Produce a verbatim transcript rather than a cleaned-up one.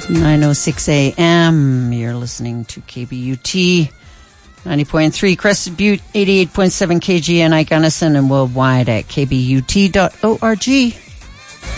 nine oh six a.m. You're listening to K B U T ninety point three Crested Butte, eighty-eight point seven K G N I Gunnison, and worldwide at k b u t dot org.